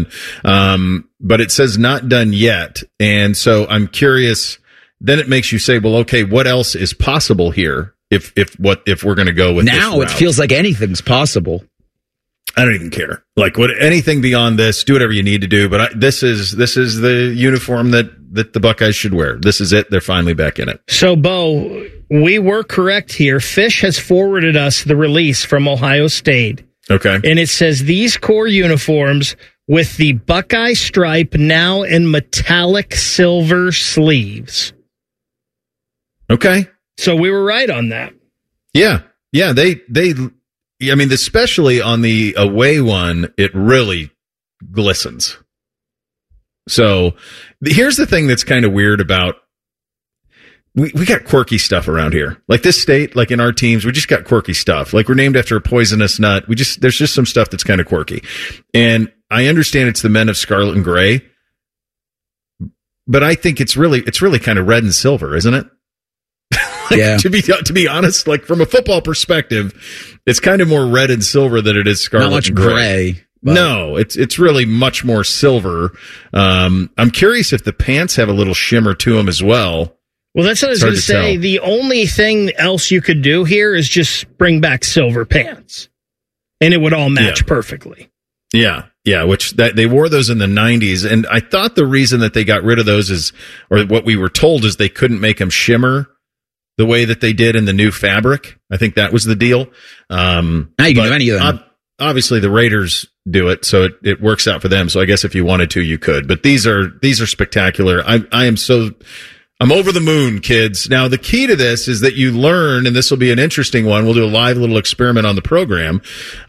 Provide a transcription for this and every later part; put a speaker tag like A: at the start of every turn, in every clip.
A: done. But it says not done yet. And so I'm curious, then it makes you say, well, okay, what else is possible here? If we're going to go with
B: now, it feels like anything's possible.
A: I don't even care. Like anything beyond this, do whatever you need to do. But this is the uniform that the Buckeyes should wear. This is it. They're finally back in it.
C: So, Bo, we were correct here. Fish has forwarded us the release from Ohio State.
A: Okay.
C: And it says these core uniforms with the Buckeye stripe now in metallic silver sleeves.
A: Okay.
C: So we were right on that.
A: Yeah. Yeah. I mean, especially on the away one, it really glistens. So here's the thing that's kind of weird about, we got quirky stuff around here. Like this state, like in our teams, we just got quirky stuff. Like we're named after a poisonous nut. There's just some stuff that's kind of quirky. And I understand it's the men of scarlet and gray, but I think it's really kind of red and silver, isn't it?
B: Yeah.
A: To be honest, like from a football perspective, it's kind of more red and silver than it is scarlet.
B: Not much
A: and gray.
B: But
A: No, it's really much more silver. I'm curious if the pants have a little shimmer to them as well.
C: Well, that's what I was going to say.
A: Tell.
C: The only thing else you could do here is just bring back silver pants, and it would all match perfectly.
A: Yeah, which they wore those in the 90s, and I thought the reason that they got rid of those or what we were told is they couldn't make them shimmer the way that they did in the new fabric. I think that was the deal.
B: Now you can do any of them.
A: Obviously, the Raiders do it, so it works out for them. So I guess if you wanted to, you could. But these are spectacular. I'm over the moon, kids. Now, the key to this is that you learn, and this will be an interesting one. We'll do a live little experiment on the program.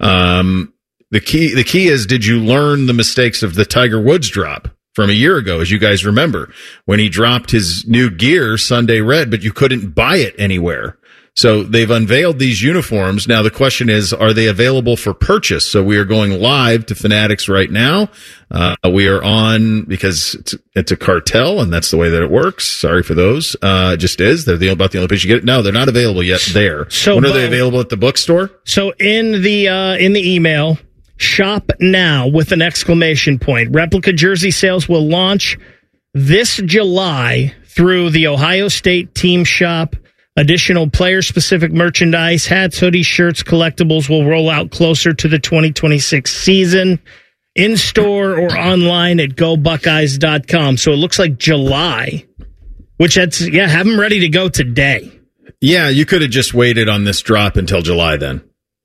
A: The key is, did you learn the mistakes of the Tiger Woods drop from a year ago, as you guys remember, when he dropped his new gear, Sunday Red, but you couldn't buy it anywhere. So they've unveiled these uniforms. Now the question is, are they available for purchase? So we are going live to Fanatics right now. We are on because it's a cartel, and that's the way that it works. Sorry for those. It just is. They're about the only place you get it. No, they're not available yet there.
C: So
A: when are they available at the bookstore?
C: So in the email, shop now with an exclamation point. Replica jersey sales will launch this July through the Ohio State team shop. Additional player-specific merchandise, hats, hoodies, shirts, collectibles will roll out closer to the 2026 season, in-store or online at GoBuckeyes.com. So it looks like July, have them ready to go today.
A: Yeah, you could have just waited on this drop until July then.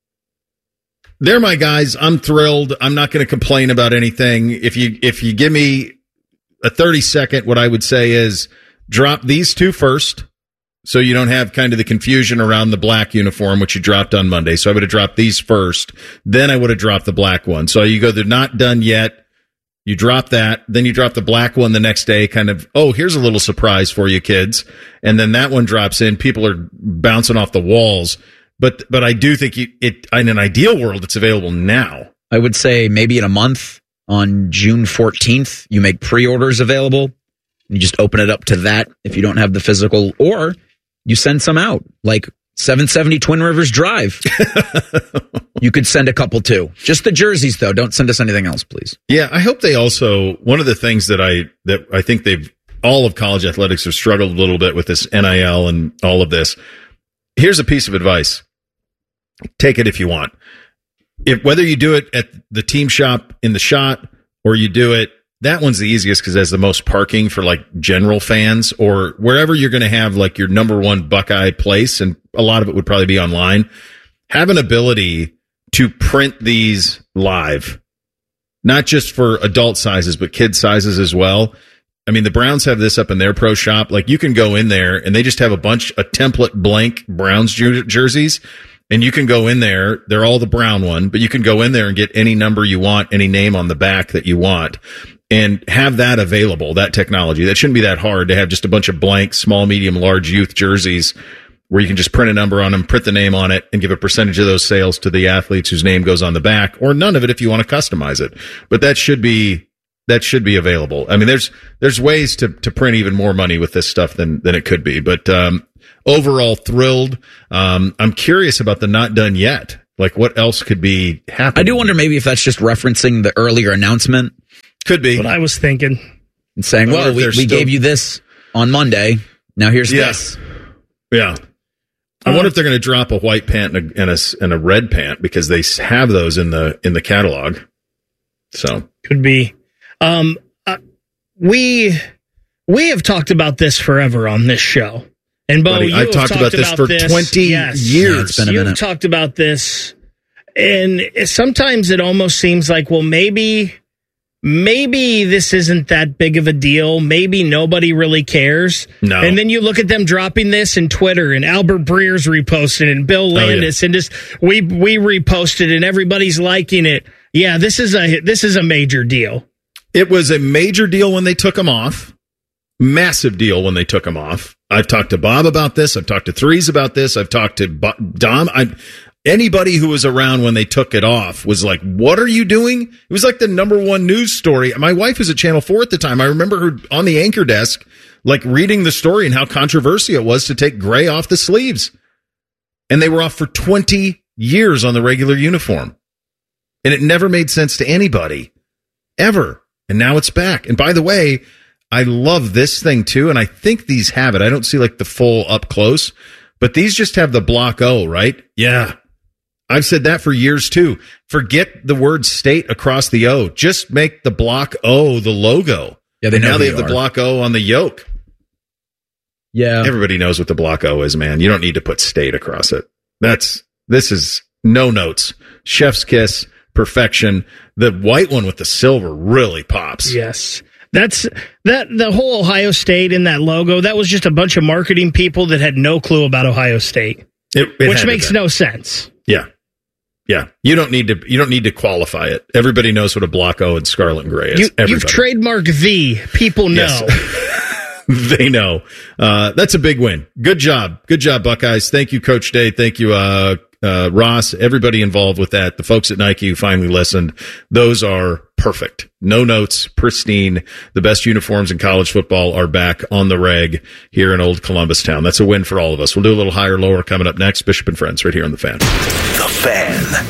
A: They're my guys. I'm thrilled. I'm not going to complain about anything. If you give me a 30-second, what I would say is drop these two first, so you don't have kind of the confusion around the black uniform, which you dropped on Monday. So I would have dropped these first. Then I would have dropped the black one. So you go, they're not done yet. You drop that. Then you drop the black one the next day, kind of, oh, here's a little surprise for you kids. And then that one drops in. People are bouncing off the walls. But I do think in an ideal world, it's available now.
B: I would say maybe in a month, on June 14th, you make pre-orders available. You just open it up to that if you don't have the physical, or you send some out, like 770 Twin Rivers Drive. You could send a couple too. Just the jerseys, though. Don't send us anything else, please.
A: Yeah, I hope they also, one of the things that I think all of college athletics have struggled a little bit with this NIL and all of this. Here's a piece of advice. Take it if you want. Whether you do it at the team shop in the shot or you do it, that one's the easiest because it has the most parking for like general fans, or wherever you're going to have like your number one Buckeye place, and a lot of it would probably be online. Have an ability to print these live, not just for adult sizes, but kid sizes as well. I mean, the Browns have this up in their pro shop. Like you can go in there and they just have a template blank Browns jerseys. And you can go in there, they're all the brown one, but you can go in there and get any number you want, any name on the back that you want, and have that available, that technology. That shouldn't be that hard to have just a bunch of blank, small, medium, large youth jerseys where you can just print a number on them, print the name on it, and give a percentage of those sales to the athletes whose name goes on the back, or none of it if you want to customize it. But that should be available. I mean, there's ways to print even more money with this stuff than it could be. But overall, thrilled. I'm curious about the not done yet. Like, what else could be happening?
B: I do wonder maybe if that's just referencing the earlier announcement
A: Could be.
C: What I was thinking.
B: And saying,
A: I wonder
B: well,
A: if
B: we
A: they're
B: gave you this on Monday. Now here's
A: Yeah.
B: this.
A: Yeah. I wonder if they're going to drop a white pant and a red pant because they have those in the catalog. So
C: Could be. We have talked about this forever on this show. And Bo,
A: buddy,
C: you
A: I've
C: have
A: talked about this for 20
C: Yes.
A: years.
B: Yeah, it's been a
C: You've
B: minute.
C: talked about this, and sometimes it almost seems like, well, maybe this isn't that big of a deal. Maybe nobody really cares.
A: No.
C: And then you look at them dropping this in Twitter, and Albert Breer's reposted, and Bill Landis, and just we reposted, and everybody's liking it. Yeah, this is a major deal.
A: It was a major deal when they took them off. Massive deal when they took them off. I've talked to Bob about this. I've talked to Threes about this. I've talked to Dom. Anybody who was around when they took it off was like, what are you doing? It was like the number one news story. My wife was at Channel 4 at the time. I remember her on the anchor desk, like reading the story and how controversial it was to take gray off the sleeves. And they were off for 20 years on the regular uniform. And it never made sense to anybody, ever. And now it's back. And by the way, I love this thing too, and I think these have it. I don't see like the full up close, but these just have the block O, right? Yeah. I've said that for years too. Forget the word state across the O. Just make the block O the logo.
B: Yeah, they know
A: now
B: who
A: they
B: you
A: have the
B: are.
A: block O on the yoke.
B: Yeah.
A: Everybody knows what the block O is, man. You don't need to put state across it. This is no notes. Chef's kiss, perfection. The white one with the silver really pops.
C: Yes. That's the whole Ohio State in that logo. That was just a bunch of marketing people that had no clue about Ohio State, which makes no sense.
A: Yeah. Yeah. You don't need to qualify it. Everybody knows what a block O and scarlet and gray is.
C: You've trademarked the people know.
A: Yes. They know. That's a big win. Good job. Good job, Buckeyes. Thank you, Coach Day. Thank you, Ross, everybody involved with that. The folks at Nike who finally listened. Those are perfect. No notes, pristine. The best uniforms in college football are back on the reg here in Old Columbus Town. That's a win for all of us. We'll do a little higher, lower coming up next. Bishop and Friends right here on The Fan.
D: The Fan.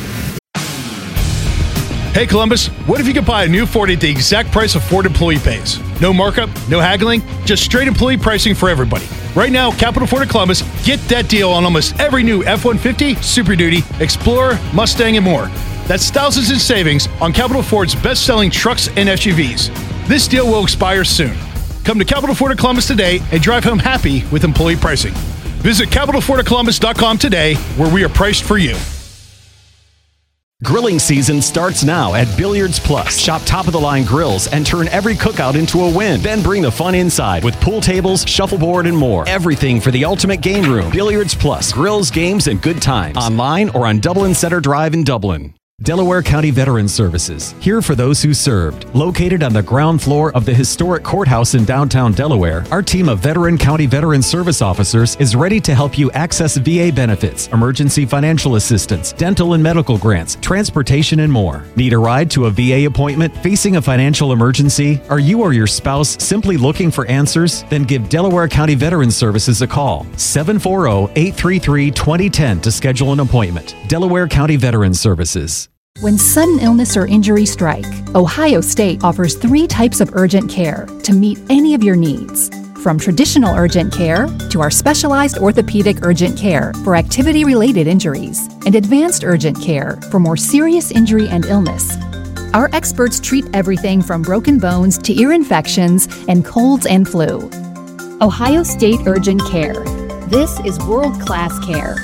E: Hey Columbus, what if you could buy a new Ford at the exact price a Ford employee pays? No markup, no haggling, just straight employee pricing for everybody. Right now, Capital Ford of Columbus, get that deal on almost every new F-150, Super Duty, Explorer, Mustang, and more. That's thousands in savings on Capital Ford's best-selling trucks and SUVs. This deal will expire soon. Come to Capital Ford of Columbus today and drive home happy with employee pricing. Visit CapitalFordofColumbus.com today, where we are priced for you.
F: Grilling season starts now at Billiards Plus. Shop top-of-the-line grills and turn every cookout into a win. Then bring the fun inside with pool tables, shuffleboard, and more. Everything for the ultimate game room. Billiards Plus. Grills, games, and good times. Online or on Dublin Center Drive in Dublin. Delaware County Veterans Services, here for those who served. Located on the ground floor of the historic courthouse in downtown Delaware, our team of veteran county veteran service officers is ready to help you access VA benefits, emergency financial assistance, dental and medical grants, transportation, and more. Need a ride to a VA appointment? Facing a financial emergency? Are you or your spouse simply looking for answers? Then give Delaware County Veterans Services a call. 740-833-2010 to schedule an appointment. Delaware County Veterans Services.
G: When sudden illness or injury strike, Ohio State offers 3 types of urgent care to meet any of your needs. From traditional urgent care to our specialized orthopedic urgent care for activity-related injuries and advanced urgent care for more serious injury and illness. Our experts treat everything from broken bones to ear infections and colds and flu. Ohio State Urgent Care. This is world-class care.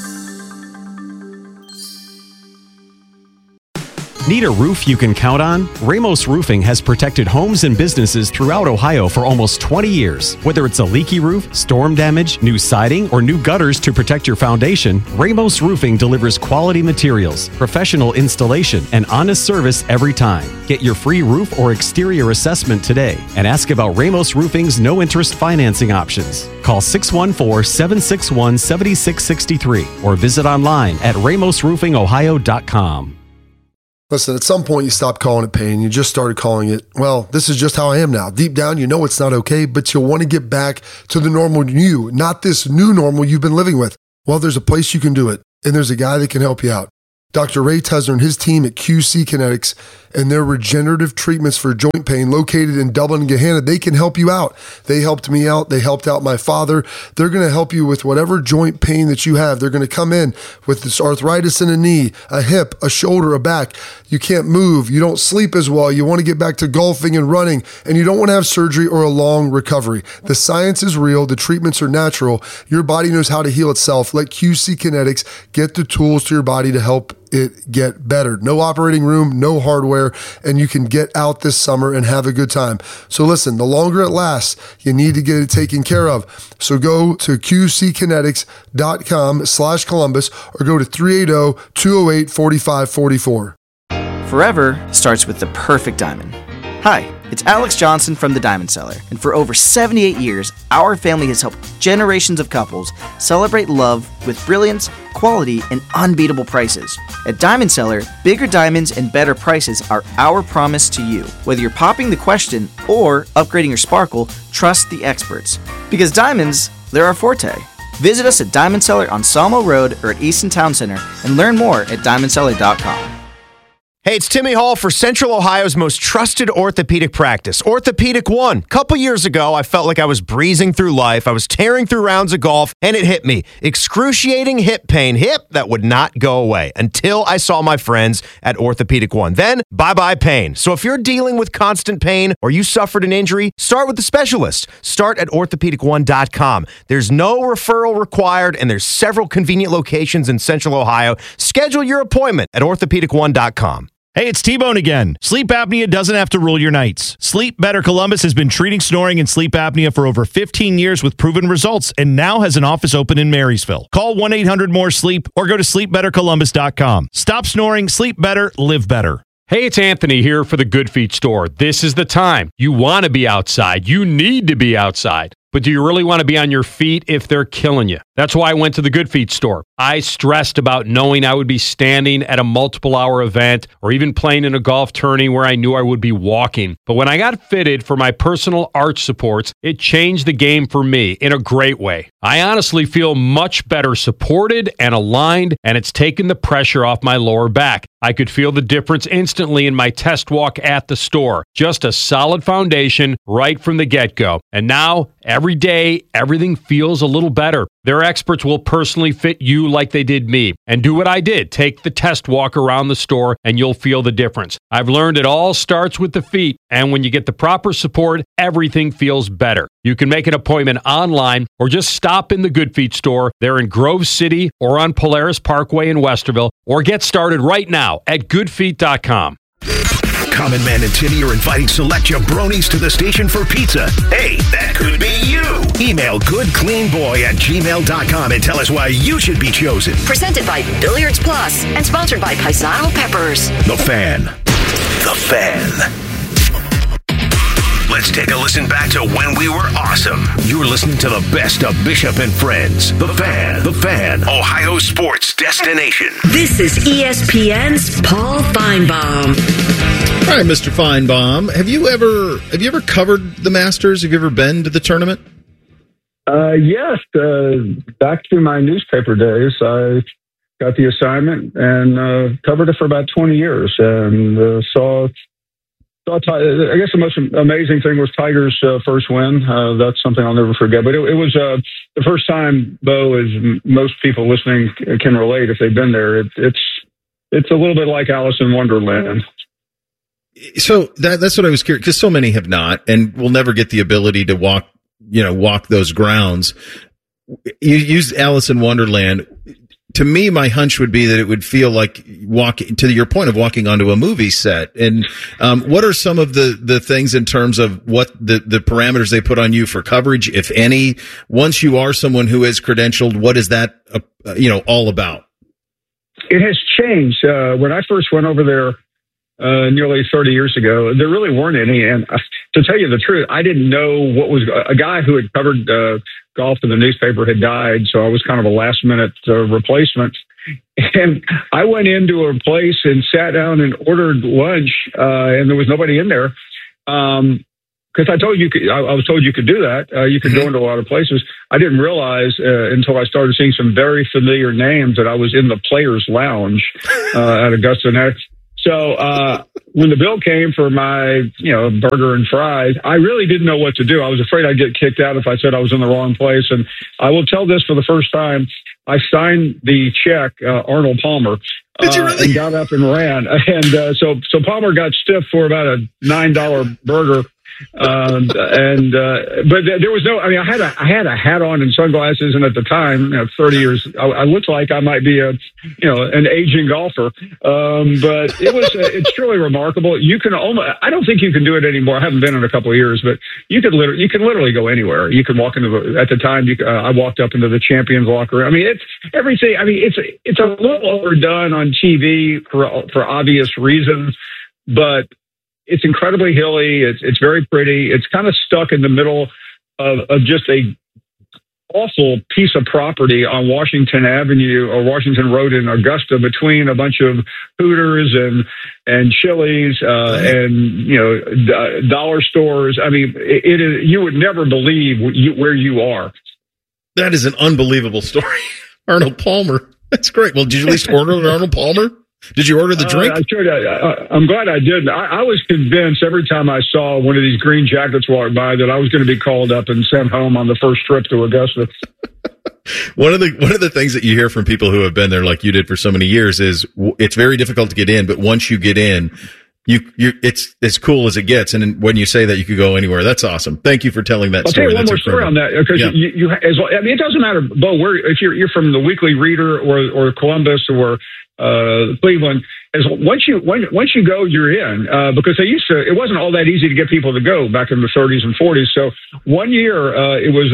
F: Need a roof you can count on? Ramos Roofing has protected homes and businesses throughout Ohio for almost 20 years. Whether it's a leaky roof, storm damage, new siding, or new gutters to protect your foundation, Ramos Roofing delivers quality materials, professional installation, and honest service every time. Get your free roof or exterior assessment today and ask about Ramos Roofing's no-interest financing options. Call 614-761-7663 or visit online at ramosroofingohio.com.
H: Listen, at some point you stopped calling it pain. You just started calling it, well, this is just how I am now. Deep down, you know it's not okay, but you'll want to get back to the normal you, not this new normal you've been living with. Well, there's a place you can do it, and there's a guy that can help you out. Dr. Ray Tesner and his team at QC Kinetics and their regenerative treatments for joint pain located in Dublin and Gahanna, they can help you out. They helped me out. They helped out my father. They're going to help you with whatever joint pain that you have. They're going to come in with this arthritis in a knee, a hip, a shoulder, a back. You can't move. You don't sleep as well. You want to get back to golfing and running, and you don't want to have surgery or a long recovery. The science is real. The treatments are natural. Your body knows how to heal itself. Let QC Kinetics get the tools to your body to help it get better. No operating room, no hardware, and you can get out this summer and have a good time. So listen, the longer it lasts, you need to get it taken care of. So go to qckinetics.com/Columbus or go to 380-208-4544.
D: Forever starts with the perfect diamond. Hi, it's Alex Johnson from The Diamond Cellar, and for over 78 years, our family has helped generations of couples celebrate love with brilliance, quality, and unbeatable prices. At Diamond Cellar, bigger diamonds and better prices are our promise to you. Whether you're popping the question or upgrading your sparkle, trust the experts. Because diamonds, they're our forte. Visit us at Diamond Cellar on Sawmill Road or at Easton Town Center and learn more at diamondcellar.com.
I: Hey, it's Timmy Hall for Central Ohio's most trusted orthopedic practice, Orthopedic One. A couple years ago, I felt like I was breezing through life. I was tearing through rounds of golf, and it hit me. Excruciating hip pain. Hip that would not go away until I saw my friends at Orthopedic One. Then, bye-bye pain. So if you're dealing with constant pain or you suffered an injury, start with the specialist. Start at orthopedic1.com. There's no referral required, and there's several convenient locations in Central Ohio. Schedule your appointment at orthopedic1.com.
J: Hey, it's T-Bone again. Sleep apnea doesn't have to rule your nights. Sleep Better Columbus has been treating snoring and sleep apnea for over 15 years with proven results and now has an office open in Marysville. Call 1-800-MORE-SLEEP or go to sleepbettercolumbus.com. Stop snoring, sleep better, live better.
K: Hey, it's Anthony here for the Good Feet store. This is the time. You want to be outside. You need to be outside. But do you really want to be on your feet if they're killing you? That's why I went to the Good Feet store. I stressed about knowing I would be standing at a multiple-hour event or even playing in a golf tourney where I knew I would be walking. But when I got fitted for my personal arch supports, it changed the game for me in a great way. I honestly feel much better supported and aligned, and it's taken the pressure off my lower back. I could feel the difference instantly in my test walk at the store. Just a solid foundation right from the get-go. And now, every day, everything feels a little better. Their experts will personally fit you like they did me. And do what I did. Take the test walk around the store and you'll feel the difference. I've learned it all starts with the feet. And when you get the proper support, everything feels better. You can make an appointment online or just stop in the Good Feet store. They're in Grove City or on Polaris Parkway in Westerville. Or get started right now at goodfeet.com.
L: Common Man and Tinny are inviting select jabronis to the station for pizza. Hey, that could be you. Email goodcleanboy@gmail.com and tell us why you should be chosen.
M: Presented by Billiards Plus and sponsored by Paisano Peppers.
L: The Fan. The Fan. Let's take a listen back to when we were awesome. You're listening to the best of Bishop and Friends. The Fan. The Fan. Ohio sports destination.
M: This is ESPN's Paul Feinbaum.
A: All right, Mr. Feinbaum, have you ever covered the Masters? Have you ever been to the tournament?
N: Yes. Back to my newspaper days, I got the assignment and covered it for about 20 years and saw. I guess the most amazing thing was Tiger's first win. That's something I'll never forget. But it was the first time, Bo, as most people listening can relate if they've been there. It's a little bit like Alice in Wonderland.
A: So that's what I was curious, because so many have not, and will never get the ability to walk those grounds. You used Alice in Wonderland. To me, my hunch would be that it would feel like walking, to your point of walking onto a movie set. And what are some of the things in terms of what the parameters they put on you for coverage, if any? Once you are someone who is credentialed, what is that all about?
N: It has changed. When I first went over there nearly 30 years ago, there really weren't any. And to tell you the truth, I didn't know what was a guy who had covered golf in the newspaper had died. So I was kind of a last minute replacement. And I went into a place and sat down and ordered lunch and there was nobody in there. because I told you, I was told you could do that. You could go into a lot of places. I didn't realize until I started seeing some very familiar names that I was in the Players Lounge at Augusta National. So when the bill came for my, burger and fries, I really didn't know what to do. I was afraid I'd get kicked out if I said I was in the wrong place. And I will tell this for the first time. I signed the check, Arnold Palmer.
A: Did you really?
N: And got up and ran. And so Palmer got stiff for about a $9 burger. But there was no, I mean, I had a hat on and sunglasses. And at the time, 30 years, I looked like I might be an aging golfer. But it's truly remarkable. You can I don't think you can do it anymore. I haven't been in a couple of years, but you can literally go anywhere. You can walk at the time, I walked up into the champions locker room. I mean, it's everything. I mean, it's a little overdone on TV for obvious reasons, but it's incredibly hilly. It's very pretty. It's kind of stuck in the middle of just a awful piece of property on Washington Avenue or Washington Road in Augusta, between a bunch of Hooters and Chili's and dollar stores. I mean, it is. You would never believe where you are.
A: That is an unbelievable story, Arnold Palmer. That's great. Well, did you at least order an Arnold Palmer? Did you order the drink?
N: I'm glad I did. I was convinced every time I saw one of these green jackets walk by that I was going to be called up and sent home on the first trip to Augusta.
A: One of the things that you hear from people who have been there like you did for so many years is it's very difficult to get in, but once you get in, it's as cool as it gets. And when you say that you could go anywhere, that's awesome. Thank you for telling that story.
N: I'll tell you one more story on that, because it doesn't matter, Bo, if you're from the Weekly Reader or Columbus or Cleveland, once you go, you're in, because it wasn't all that easy to get people to go back in the 30s and 40s. So one year, it was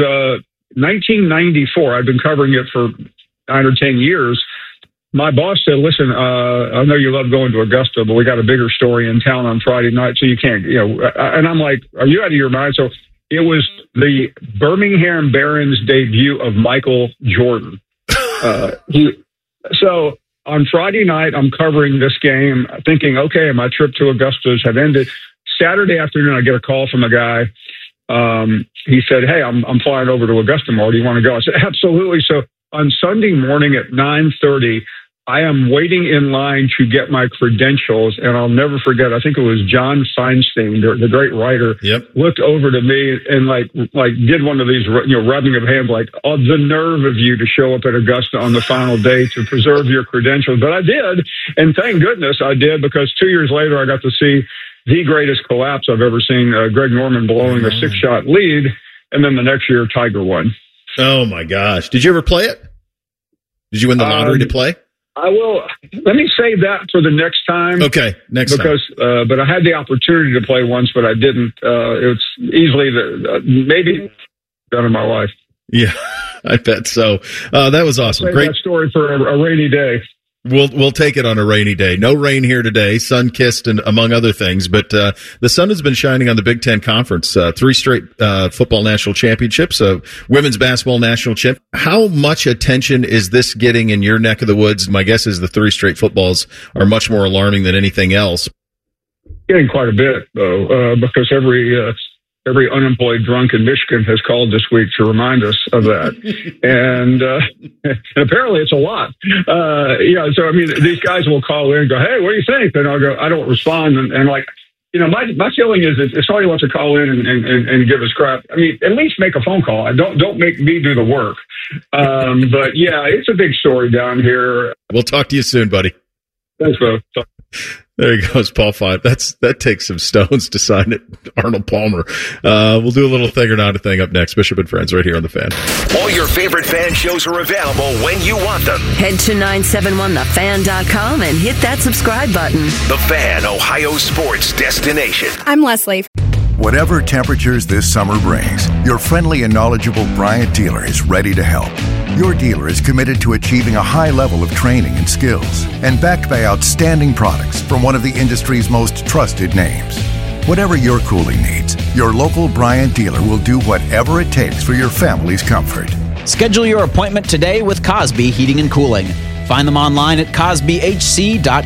N: 1994. I've been covering it for 9 or 10 years. My boss said, listen, I know you love going to Augusta, but we got a bigger story in town on Friday night, so you can't, and I'm like, are you out of your mind? So it was the Birmingham Barons debut of Michael Jordan. So on Friday night, I'm covering this game, thinking, okay, my trip to Augusta's have ended. Saturday afternoon, I get a call from a guy. He said, hey, I'm flying over to Augusta tomorrow. Do you want to go? I said, absolutely. So on Sunday morning at 9:30, I am waiting in line to get my credentials, and I'll never forget. I think it was John Feinstein, the great writer, looked over to me and like did one of these, rubbing of hands, like, oh, the nerve of you to show up at Augusta on the final day to preserve your credentials. But I did, and thank goodness I did, because 2 years later I got to see the greatest collapse I've ever seen. Greg Norman blowing a 6-shot lead, and then the next year Tiger won.
A: Oh my gosh! Did you ever play it? Did you win the lottery to play?
N: I will. Let me save that for the next time.
A: Okay, next time.
N: But I had the opportunity to play once, but I didn't. It's easily maybe done in my life.
A: Yeah, I bet so. That was awesome.
N: Save
A: Great
N: that story for a rainy day.
A: We'll take it on a rainy day. No rain here today, sun-kissed and among other things, but the sun has been shining on the Big Ten Conference. 3 straight football national championships, women's basketball national champ. How much attention is this getting in your neck of the woods? My guess is the 3 straight footballs are much more alarming than anything else.
N: Getting quite a bit, though, because every unemployed drunk in Michigan has called this week to remind us of that. And apparently it's a lot. So, I mean, these guys will call in and go, hey, what do you think? And I'll go, I don't respond. And like, my feeling is if somebody wants to call in and give us crap, I mean, at least make a phone call. Don't make me do the work. But yeah, it's a big story down here.
A: We'll talk to you soon, buddy.
N: Thanks, bro.
A: There he goes, Paul Five. That takes some stones to sign it, Arnold Palmer. We'll do a little thing or not a thing up next. Bishop and Friends right here on The Fan.
L: All your favorite Fan shows are available when you want them.
M: Head to 971thefan.com and hit that subscribe button.
L: The Fan, Ohio sports destination.
O: I'm Leslie.
P: Whatever temperatures this summer brings, your friendly and knowledgeable Bryant dealer is ready to help. Your dealer is committed to achieving a high level of training and skills, and backed by outstanding products from one of the industry's most trusted names. Whatever your cooling needs, your local Bryant dealer will do whatever it takes for your family's comfort.
B: Schedule your appointment today with Cosby Heating and Cooling. Find them online at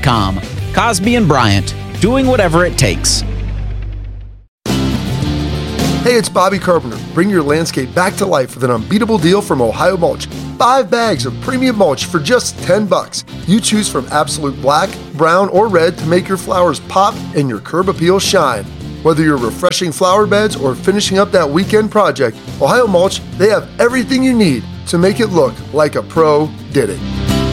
B: CosbyHC.com. Cosby and Bryant, doing whatever it takes.
H: Hey, it's Bobby Carpenter. Bring your landscape back to life with an unbeatable deal from Ohio Mulch. 5 bags of premium mulch for just $10. You choose from absolute black, brown, or red to make your flowers pop and your curb appeal shine. Whether you're refreshing flower beds or finishing up that weekend project, Ohio Mulch, they have everything you need to make it look like a pro did it.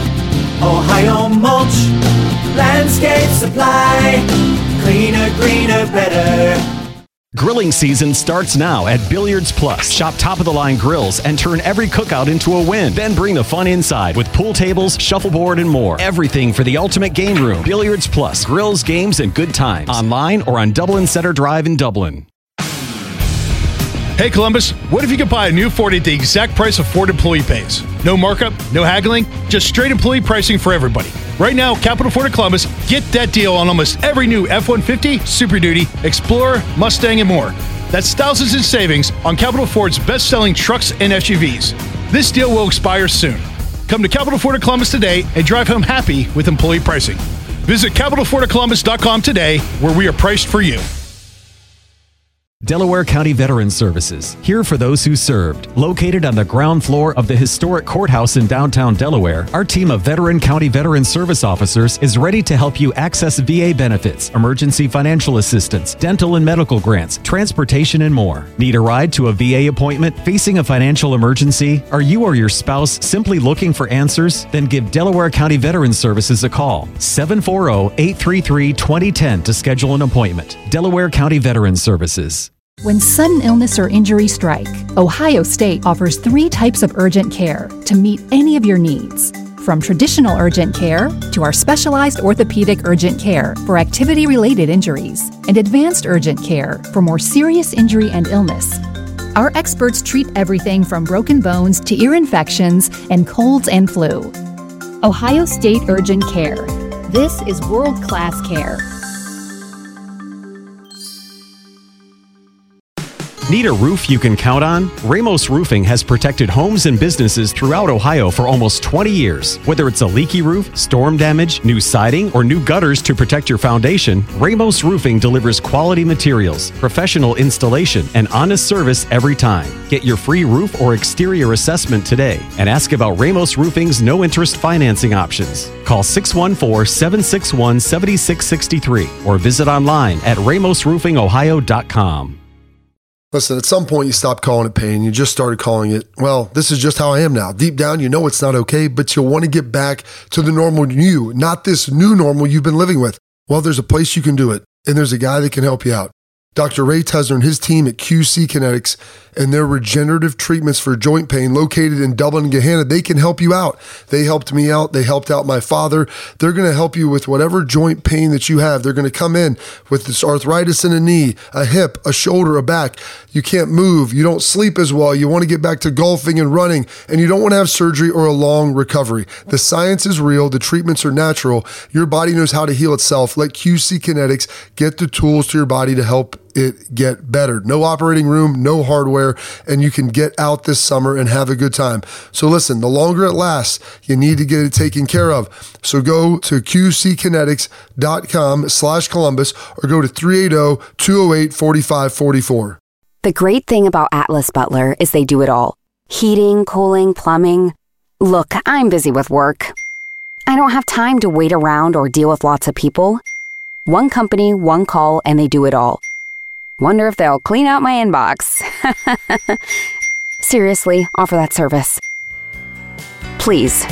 O: Ohio Mulch, landscape supply, cleaner, greener, better.
F: Grilling season starts now at Billiards Plus. Shop top-of-the-line grills and turn every cookout into a win. Then bring the fun inside with pool tables, shuffleboard, and more. Everything for the ultimate game room. Billiards Plus. Grills, games, and good times. Online or on Dublin Center Drive in Dublin.
E: Hey Columbus, what if you could buy a new Ford at the exact price of Ford employee pays? No markup, no haggling, just straight employee pricing for everybody. Right now, Capital Ford of Columbus, get that deal on almost every new F-150, Super Duty, Explorer, Mustang, and more. That's thousands in savings on Capital Ford's best-selling trucks and SUVs. This deal will expire soon. Come to Capital Ford of Columbus today and drive home happy with employee pricing. Visit CapitalFordofColumbus.com today, where we are priced for you.
F: Delaware County Veterans Services, here for those who served. Located on the ground floor of the historic courthouse in downtown Delaware, our team of Veteran County Veterans Service officers is ready to help you access VA benefits, emergency financial assistance, dental and medical grants, transportation, and more. Need a ride to a VA appointment? Facing a financial emergency? Are you or your spouse simply looking for answers? Then give Delaware County Veterans Services a call. 740-833-2010 to schedule an appointment. Delaware County Veterans Services.
G: When sudden illness or injury strike, Ohio State offers 3 types of urgent care to meet any of your needs. From traditional urgent care to our specialized orthopedic urgent care for activity-related injuries and advanced urgent care for more serious injury and illness. Our experts treat everything from broken bones to ear infections and colds and flu. Ohio State Urgent Care. This is world-class care.
F: Need a roof you can count on? Ramos Roofing has protected homes and businesses throughout Ohio for almost 20 years. Whether it's a leaky roof, storm damage, new siding, or new gutters to protect your foundation, Ramos Roofing delivers quality materials, professional installation, and honest service every time. Get your free roof or exterior assessment today and ask about Ramos Roofing's no-interest financing options. Call 614-761-7663 or visit online at ramosroofingohio.com.
H: Listen, at some point you stopped calling it pain. You just started calling it, well, this is just how I am now. Deep down, you know it's not okay, but you'll want to get back to the normal you, not this new normal you've been living with. Well, there's a place you can do it, and there's a guy that can help you out. Dr. Ray Tesner and his team at QC Kinetics and their regenerative treatments for joint pain located in Dublin and Gahanna, they can help you out. They helped me out. They helped out my father. They're going to help you with whatever joint pain that you have. They're going to come in with this arthritis in a knee, a hip, a shoulder, a back. You can't move. You don't sleep as well. You want to get back to golfing and running, and you don't want to have surgery or a long recovery. The science is real. The treatments are natural. Your body knows how to heal itself. Let QC Kinetics get the tools to your body to help it get better. No operating room, no hardware, and you can get out this summer and have a good time. So listen, the longer it lasts, you need to get it taken care of. So go to qckinetics.com/Columbus or go to 380-208-4544.
Q: The great thing about Atlas Butler is they do it all. Heating, cooling, plumbing. Look, I'm busy with work. I don't have time to wait around or deal with lots of people. One company, one call, and they do it all. Wonder if they'll clean out my inbox. Seriously, offer that service. Please.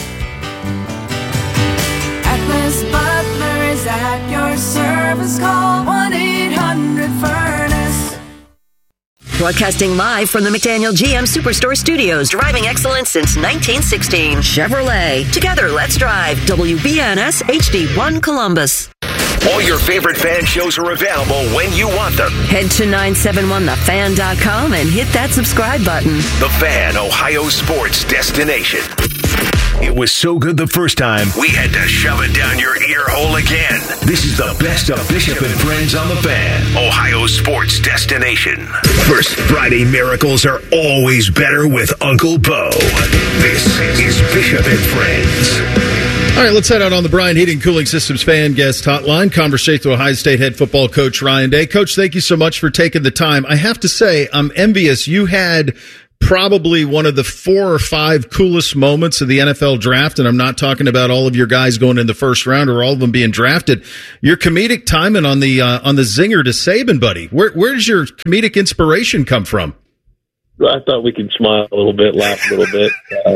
O: Atlas Butler is at your service. Call 1-800-FURNACE.
M: Broadcasting live from the McDaniel GM Superstore Studios. Driving excellence since 1916. Chevrolet. Together, let's drive. WBNS HD1 Columbus.
L: All your favorite fan shows are available when you want them.
M: Head to 971thefan.com and hit that subscribe button.
L: The Fan, Ohio sports destination. It was so good the first time, we had to shove it down your ear hole again. This is the best of Bishop and Friends on the Fan, Ohio sports destination. First Friday miracles are always better with Uncle Bo. This is Bishop and Friends.
A: All right, let's head out on the Brian Heating Cooling Systems fan guest hotline. Conversation with Ohio State head football coach Ryan Day. Coach, thank you so much for taking the time. I have to say, I'm envious. You had probably one of the 4 or 5 coolest moments of the NFL draft, and I'm not talking about all of your guys going in the first round or all of them being drafted. Your comedic timing on the zinger to Saban, buddy. Where does your comedic inspiration come from?
R: I thought we could smile a little bit, laugh a little bit.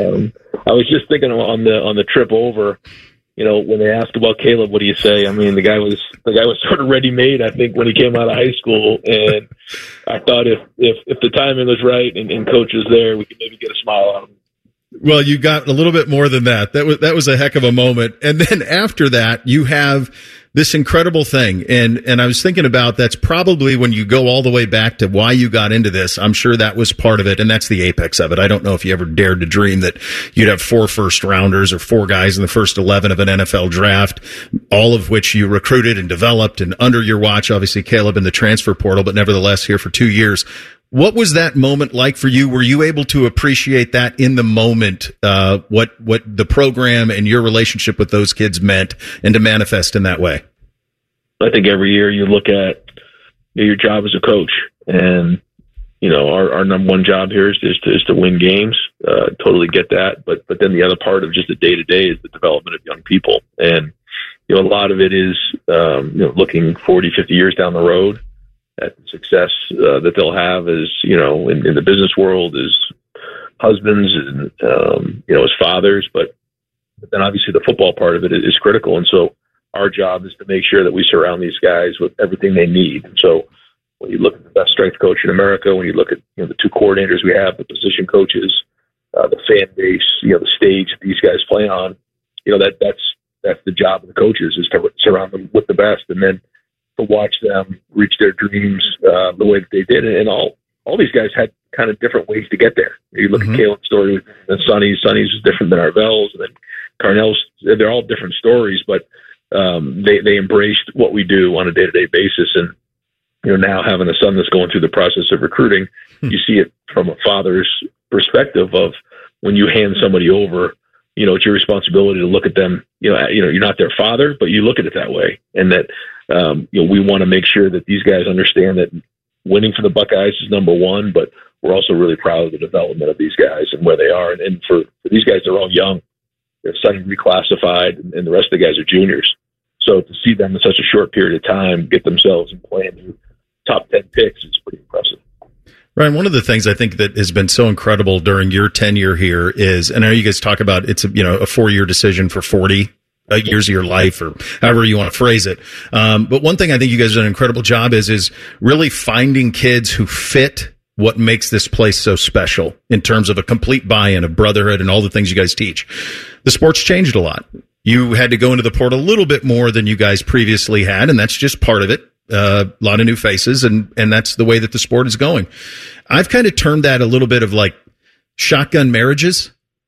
R: I was just thinking on the trip over, when they asked about Caleb, what do you say? I mean, the guy was sort of ready made, I think, when he came out of high school, and I thought if the timing was right and coach was there, we could maybe get a smile out of him.
A: Well, you got a little bit more than that. That was a heck of a moment. And then after that, you have this incredible thing. And I was thinking about that's probably when you go all the way back to why you got into this. I'm sure that was part of it. And that's the apex of it. I don't know if you ever dared to dream that you'd have 4 first rounders or 4 guys in the first 11 of an NFL draft, all of which you recruited and developed and under your watch, obviously Caleb in the transfer portal, but nevertheless here for 2 years. What was that moment like for you? Were you able to appreciate that in the moment, what the program and your relationship with those kids meant, and to manifest in that way?
R: I think every year you look at your job as a coach, and our number one job here is to win games. Totally get that, but then the other part of just the day to day is the development of young people, and a lot of it is looking 40, 50 years down the road at the success that they'll have as, in the business world as husbands and, as fathers. But then obviously the football part of it is critical. And so our job is to make sure that we surround these guys with everything they need. And so when you look at the best strength coach in America, when you look at the 2 coordinators we have, the position coaches, the fan base, the stage that these guys play on, that's the job of the coaches, is to surround them with the best. And then to watch them reach their dreams the way that they did. And all these guys had kind of different ways to get there. You look at Caleb's story and Sonny's is different than Arvell's, and then Carnell's. They're all different stories, but they embraced what we do on a day-to-day basis. And now having a son that's going through the process of recruiting, you see it from a father's perspective of when you hand somebody over, it's your responsibility to look at them. You're not their father, but you look at it that way, and that we want to make sure that these guys understand that winning for the Buckeyes is number one, but we're also really proud of the development of these guys and where they are. And for these guys, they're all young. They're suddenly reclassified, and the rest of the guys are juniors. So to see them in such a short period of time get themselves and play into top 10 picks is pretty impressive.
A: Ryan, one of the things I think that has been so incredible during your tenure here is, and I know you guys talk about it's a 4-year decision for 40 years of your life, or however you want to phrase it. But one thing I think you guys have done an incredible job is really finding kids who fit what makes this place so special in terms of a complete buy-in of brotherhood and all the things you guys teach. The sport's changed a lot. You had to go into the portal a little bit more than you guys previously had, and that's just part of it. A lot of new faces, and that's the way that the sport is going. I've kind of termed that a little bit of like shotgun marriages.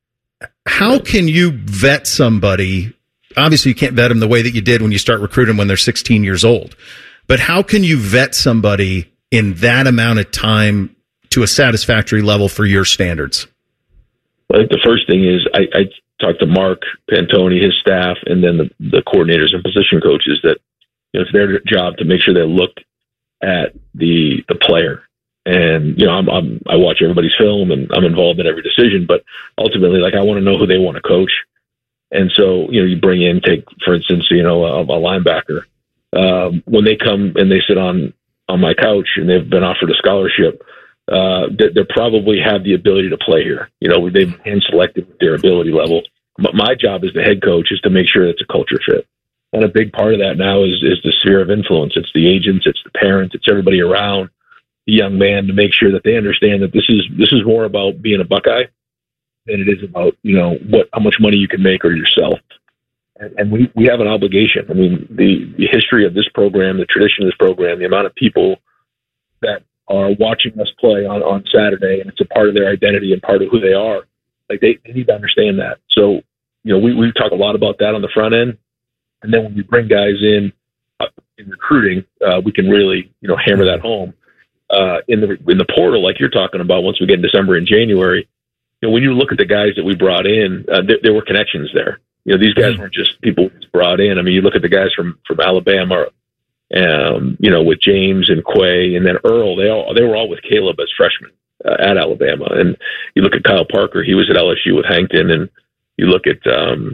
A: How can you vet somebody? Obviously, you can't vet them the way that you did when you start recruiting when they're 16 years old. But how can you vet somebody in that amount of time to a satisfactory level for your standards?
R: Well, I think the first thing is I talked to Mark Pantoni, his staff, and then the coordinators and position coaches that it's their job to make sure they look at the player. And, I watch everybody's film and I'm involved in every decision, but ultimately, I want to know who they want to coach. And so, you bring in, for instance, a linebacker. When they come and they sit on my couch and they've been offered a scholarship, they probably have the ability to play here. They've been hand selected with their ability level. But my job as the head coach is to make sure it's a culture fit. And a big part of that now is the sphere of influence. It's the agents, it's the parents, it's everybody around the young man, to make sure that they understand that this is more about being a Buckeye than it is about, how much money you can make or yourself. And we have an obligation. I mean, the history of this program, the tradition of this program, the amount of people that are watching us play on Saturday, and it's a part of their identity and part of who they are, they need to understand that. So, we talk a lot about that on the front end. And then when we bring guys in recruiting, we can really, hammer that home. In the portal, like you're talking about, once we get in December and January, when you look at the guys that we brought in, there were connections there. these guys weren't just people brought in. I mean, you look at the guys from Alabama, with James and Quay, and then Earl. They were all with Caleb as freshmen at Alabama. And you look at Kyle Parker, he was at LSU with Hankton, and you look at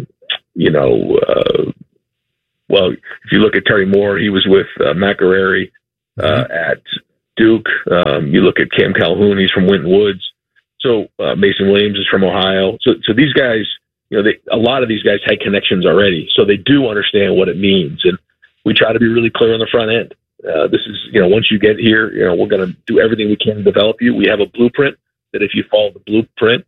R: if you look at Terry Moore, he was with McInerney at Duke. You look at Cam Calhoun, he's from Winton Woods. So Mason Williams is from Ohio. So these guys, a lot of these guys had connections already, so they do understand what it means. And we try to be really clear on the front end. This is, once you get here, we're going to do everything we can to develop you. We have a blueprint that if you follow the blueprint,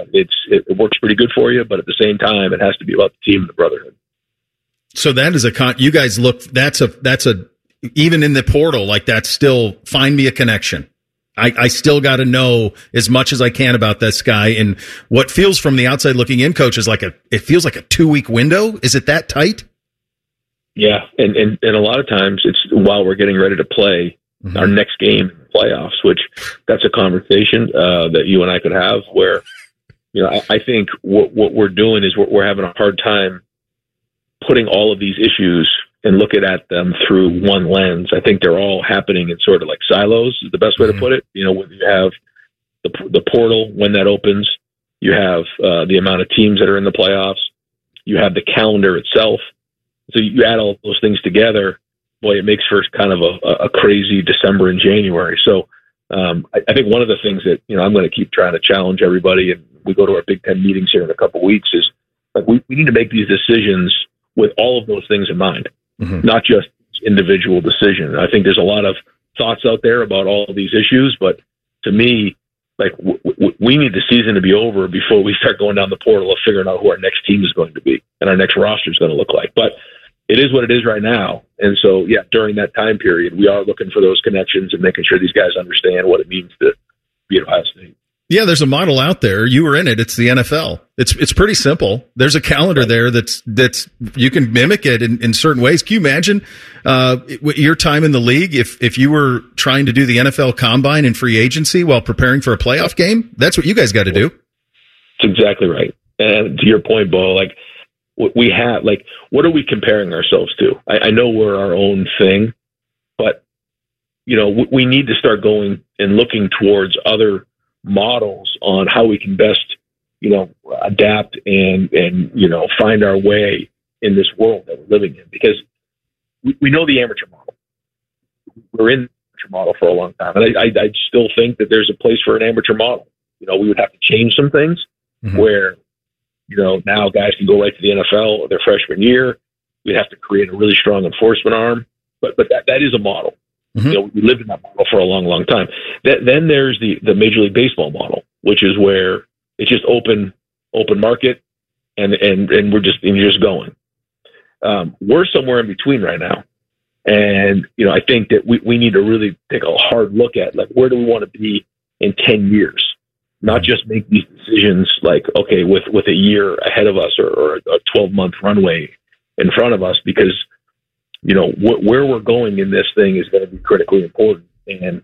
R: it works pretty good for you. But at the same time, it has to be about the team and the brotherhood.
A: So that is you guys look, that's a, even in the portal, like that's still find me a connection. I still got to know as much as I can about this guy. And what feels from the outside looking in, coach, is it feels like a 2-week window. Is it that tight?
R: Yeah. And a lot of times it's while we're getting ready to play our next game in the playoffs, which that's a conversation that you and I could have where, I think what we're doing is we're having a hard time putting all of these issues and looking at them through one lens. I think they're all happening in sort of like silos is the best way to put it. When you have the portal, when that opens, you have the amount of teams that are in the playoffs, you have the calendar itself. So you add all those things together, boy, it makes for kind of a crazy December and January. So I think one of the things that, I'm going to keep trying to challenge everybody, and we go to our Big Ten meetings here in a couple of weeks, is like we need to make these decisions with all of those things in mind. Not just individual decision. I think there's a lot of thoughts out there about all of these issues, but to me, like we need the season to be over before we start going down the portal of figuring out who our next team is going to be and our next roster is going to look like. But it is what it is right now. And so, during that time period, we are looking for those connections and making sure these guys understand what it means to be at Ohio State. Yeah, there's a model out there. You were in it. It's the NFL. It's pretty simple. There's a calendar there that's you can mimic it in certain ways. Can you imagine your time in the league if you were trying to do the NFL Combine and free agency while preparing for a playoff game? That's what you guys got to do. That's exactly right. And to your point, Bo, like we have, like, what are we comparing ourselves to? I know we're our own thing, but we need to start going and looking towards other models on how we can best, adapt and find our way in this world that we're living in, because we know the amateur model. We're in the amateur model for a long time. And I still think that there's a place for an amateur model. We would have to change some things where, now guys can go right to the NFL their freshman year. We'd have to create a really strong enforcement arm, but that is a model. We lived in that model for a long, long time. Then there's the Major League Baseball model, which is where it's just open market, and you're just going. We're somewhere in between right now, and I think that we need to really take a hard look at, like, where do we want to be in 10 years, not just make these decisions like, okay, with a year ahead of us or a 12-month runway in front of us, because where we're going in this thing is going to be critically important. And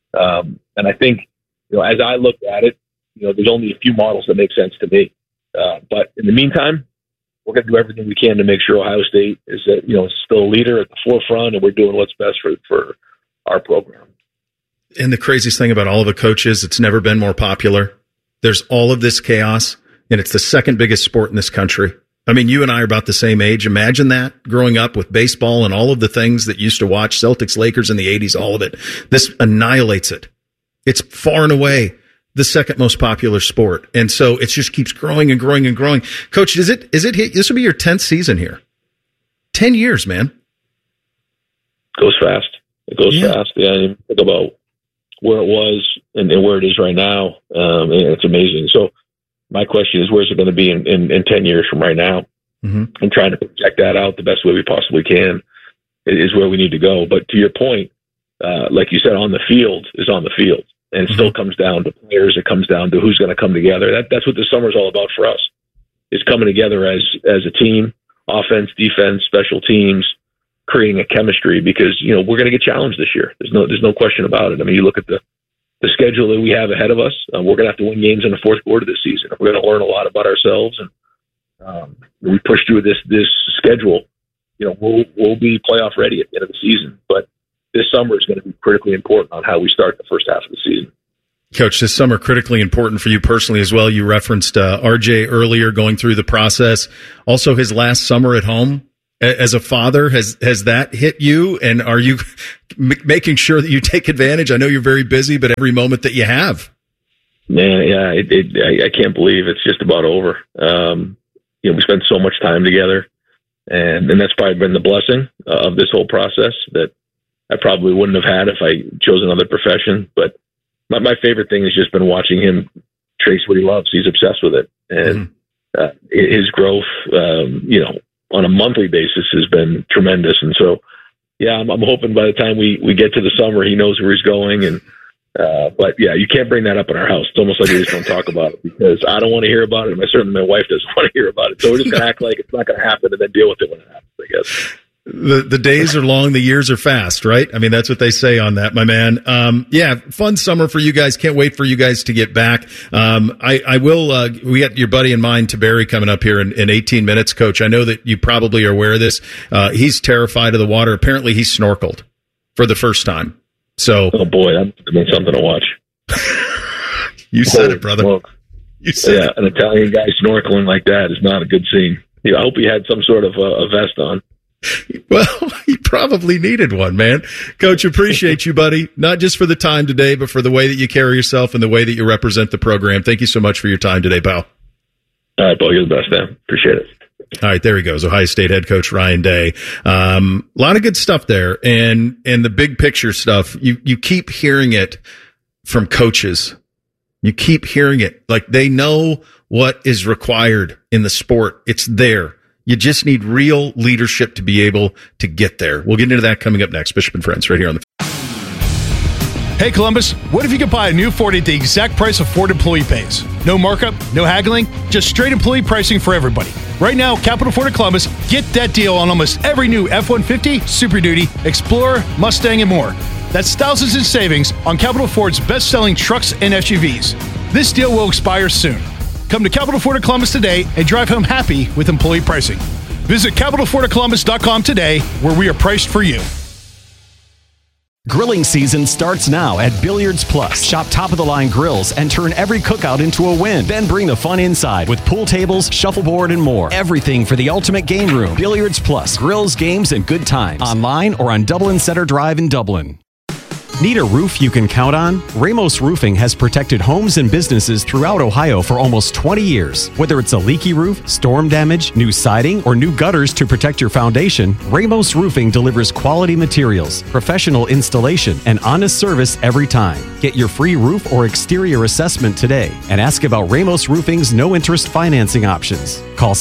R: I think, as I look at it, there's only a few models that make sense to me. But in the meantime, we're going to do everything we can to make sure Ohio State is, still a leader at the forefront, and we're doing what's best for our program. And the craziest thing about all of the coaches, it's never been more popular. There's all of this chaos, and it's the second biggest sport in this country. I mean, you and I are about the same age. Imagine that, growing up with baseball and all of the things that you used to watch, Celtics, Lakers in the 80s, all of it. This annihilates it. It's far and away the second most popular sport. And so it just keeps growing and growing and growing. Coach, this will be your 10th season here. 10 years, man. Goes fast. It goes fast. Yeah. You think about where it was and where it is right now. And it's amazing. So, my question is, where's it going to be in 10 years from right now? And trying to project that out the best way we possibly can is where we need to go. But to your point, like you said, on the field is on the field, and it still comes down to players. It comes down to who's going to come together. That's what the summer is all about for us, is coming together as a team, offense, defense, special teams, creating a chemistry, because, we're going to get challenged this year. There's no question about it. I mean, you look at the schedule that we have ahead of us. We're going to have to win games in the fourth quarter this season. We're going to learn a lot about ourselves, and We push through this schedule. We'll be playoff ready at the end of the season. But this summer is going to be critically important on how we start the first half of the season.
A: Coach, this summer critically important for you personally as well. You referenced RJ earlier going through the process. Also, his last summer at home as a father, has that hit you? And are you making sure that you take advantage? I know you're very busy, but every moment that you have.
R: Man, yeah, I can't believe it's just about over. We spent so much time together, and that's probably been the blessing of this whole process that I probably wouldn't have had if I chose another profession. But my favorite thing has just been watching him trace what he loves. He's obsessed with it. And his growth, on a monthly basis has been tremendous. And so, yeah, I'm hoping by the time we get to the summer, he knows where he's going. And, but yeah, you can't bring that up in our house. It's almost like we just don't talk about it because I don't want to hear about it. And certainly my wife doesn't want to hear about it. So we're just going to act like it's not going to happen and then deal with it when it happens, I guess.
A: The days are long, the years are fast, right? I mean, that's what they say on that, my man. Yeah, fun summer for you guys. Can't wait for you guys to get back. I will, we got your buddy in mind, Taberi, coming up here in 18 minutes, Coach. I know that you probably are aware of this. He's terrified of the water. Apparently he's snorkeled for the first time. So,
R: oh boy, that must have been something to watch.
A: You said it, brother.
R: Well,
A: you said it.
R: An Italian guy snorkeling like that is not a good scene. I hope he had some sort of a vest on.
A: Well, he probably needed one, man. Coach, appreciate you, buddy. Not just for the time today, but for the way that you carry yourself and the way that you represent the program. Thank you so much for your time today, pal.
R: All right, Paul, you're the best, man. Appreciate it.
A: All right, there he goes. Ohio State head coach Ryan Day. A lot of good stuff there. And the big picture stuff, you keep hearing it from coaches. You keep hearing it. Like they know what is required in the sport. It's there. You just need real leadership to be able to get there. We'll get into that coming up next. Bishop and Friends right here on the...
E: Hey, Columbus, what if you could buy a new Ford at the exact price a Ford employee pays? No markup, no haggling, just straight employee pricing for everybody. Right now, Capital Ford of Columbus, get that deal on almost every new F-150, Super Duty, Explorer, Mustang, and more. That's thousands in savings on Capital Ford's best-selling trucks and SUVs. This deal will expire soon. Come to Capital Ford of Columbus today and drive home happy with employee pricing. Visit CapitalFordofColumbus.com today, where we are priced for you.
F: Grilling season starts now at Billiards Plus. Shop top-of-the-line grills and turn every cookout into a win. Then bring the fun inside with pool tables, shuffleboard, and more. Everything for the ultimate game room. Billiards Plus. Grills, games, and good times. Online or on Dublin Center Drive in Dublin. Need a roof you can count on? Ramos Roofing has protected homes and businesses throughout Ohio for almost 20 years. Whether it's a leaky roof, storm damage, new siding, or new gutters to protect your foundation, Ramos Roofing delivers quality materials, professional installation, and honest service every time. Get your free roof or exterior assessment today and ask about Ramos Roofing's no-interest financing options. Call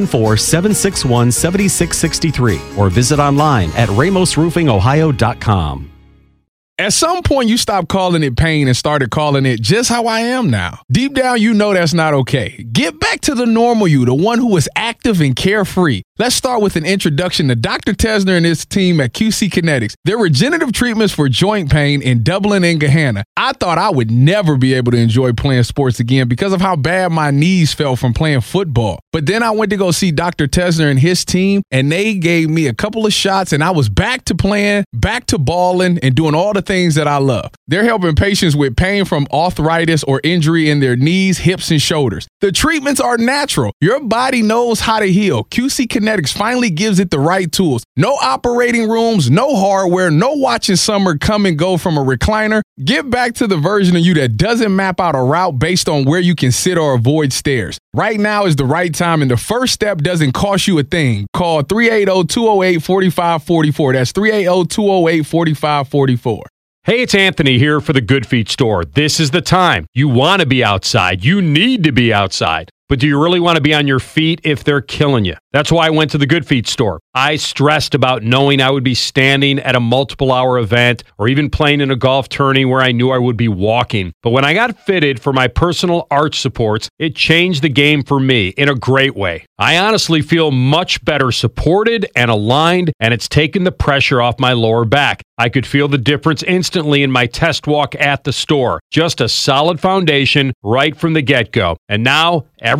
F: 614-761-7663 or visit online at ramosroofingohio.com.
S: At some point, you stopped calling it pain and started calling it just how I am now. Deep down, you know that's not okay. Get back to the normal you, the one who is active and carefree. Let's start with an introduction to Dr. Tesner and his team at QC Kinetics. Their regenerative treatments for joint pain in Dublin and Gahanna. I thought I would never be able to enjoy playing sports again because of how bad my knees felt from playing football. But then I went to go see Dr. Tesner and his team, and they gave me a couple of shots, and I was back to playing, back to balling, and doing all the things that I love. They're helping patients with pain from arthritis or injury in their knees, hips, and shoulders. The treatments are natural. Your body knows how to heal. QC Kinetics finally gives it the right tools. No operating rooms, no hardware, no watching summer come and go from a recliner. Get back to the version of you that doesn't map out a route based on where you can sit or avoid stairs. Right now is the right time, and the first step doesn't cost you a thing. Call 380-208-4544. That's 380-208-4544.
K: Hey, it's Anthony here for the Good Feet store. This is the time. You want to be outside. You need to be outside. But do you really want to be on your feet if they're killing you? That's why I went to the Good Feet store. I stressed about knowing I would be standing at a multiple-hour event or even playing in a golf tourney where I knew I would be walking. But when I got fitted for my personal arch supports, it changed the game for me in a great way. I honestly feel much better supported and aligned, and it's taken the pressure off my lower back. I could feel the difference instantly in my test walk at the store. Just a solid foundation right from the get-go. And now, every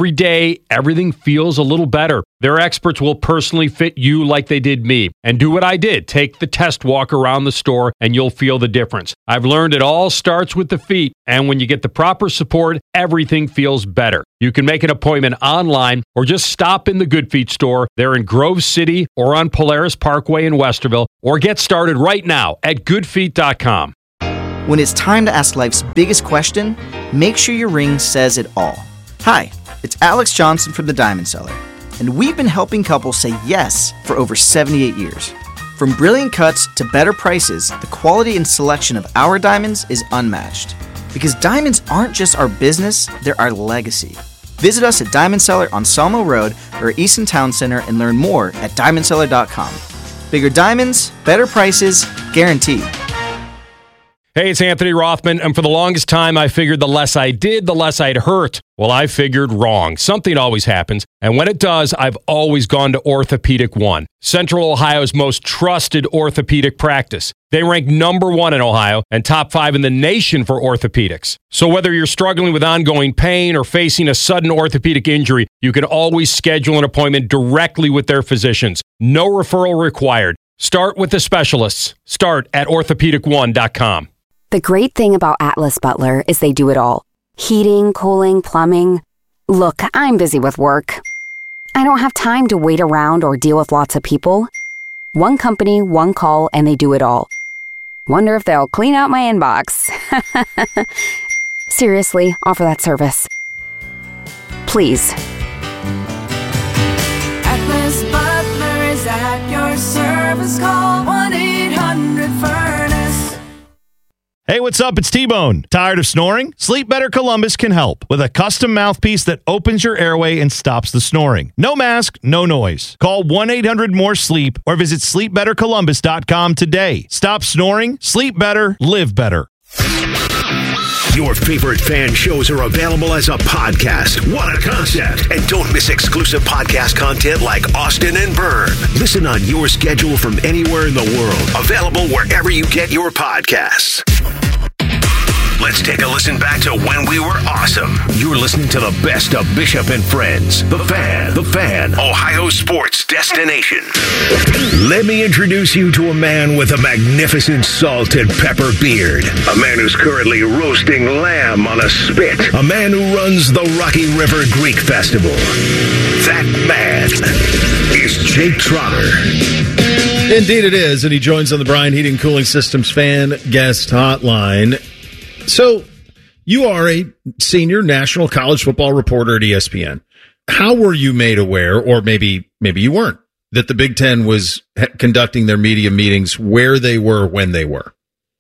K: Every day, everything feels a little better. Their experts will personally fit you like they did me. And do what I did. Take the test walk around the store and you'll feel the difference. I've learned it all starts with the feet. And when you get the proper support, everything feels better. You can make an appointment online or just stop in the Good Feet store. They're in Grove City or on Polaris Parkway in Westerville. Or get started right now at goodfeet.com.
D: When it's time to ask life's biggest question, make sure your ring says it all. Hi, it's Alex Johnson from The Diamond Seller, and we've been helping couples say yes for over 78 years. From brilliant cuts to better prices, the quality and selection of our diamonds is unmatched. Because diamonds aren't just our business, they're our legacy. Visit us at Diamond Seller on Salmo Road or Easton Town Center and learn more at diamondseller.com. Bigger diamonds, better prices, guaranteed.
K: Hey, it's Anthony Rothman, and for the longest time, I figured the less I did, the less I'd hurt. Well, I figured wrong. Something always happens, and when it does, I've always gone to Orthopedic One, Central Ohio's most trusted orthopedic practice. They rank #1 in Ohio and top 5 in the nation for orthopedics. So whether you're struggling with ongoing pain or facing a sudden orthopedic injury, you can always schedule an appointment directly with their physicians. No referral required. Start with the specialists. Start at orthopedic1.com.
Q: The great thing about Atlas Butler is they do it all. Heating, cooling, plumbing. Look, I'm busy with work. I don't have time to wait around or deal with lots of people. One company, one call, and they do it all. Wonder if they'll clean out my inbox. Seriously, offer that service. Please.
O: Atlas Butler is at your service. Call 1-800-FURNACE.
J: Hey, what's up? It's T-Bone. Tired of snoring? Sleep Better Columbus can help with a custom mouthpiece that opens your airway and stops the snoring. No mask, no noise. Call 1-800-MORE-SLEEP or visit sleepbettercolumbus.com today. Stop snoring, sleep better, live better.
L: Your favorite fan shows are available as a podcast. What a concept. And don't miss exclusive podcast content like Austin and Byrne. Listen on your schedule from anywhere in the world. Available wherever you get your podcasts. Let's take a listen back to when we were awesome. You're listening to the best of Bishop and Friends. The Fan, Ohio sports destination. Let me introduce you to a man with a magnificent salt and pepper beard. A man who's currently roasting lamb on a spit. A man who runs the Rocky River Greek Festival. That man is Jake Trotter.
A: Indeed it is, and he joins on the Bryan Heating Cooling Systems fan guest hotline. So, you are a senior national college football reporter at ESPN. How were you made aware, or maybe you weren't, that the Big Ten was conducting their media meetings where they were when they were?